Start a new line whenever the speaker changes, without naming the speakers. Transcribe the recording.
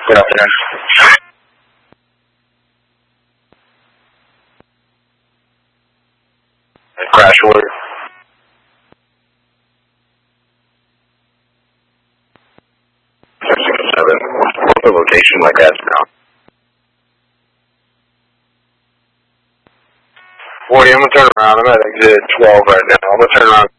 Good afternoon. Crash alert. 667. What's the location like that now? 40, I'm going to turn around. I'm at exit 12 right now. I'm going to turn around.